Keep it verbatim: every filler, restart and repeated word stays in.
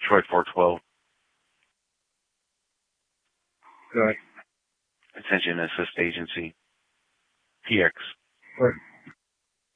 Detroit four twelve. Good. Attention Assist Agency. P X. Good.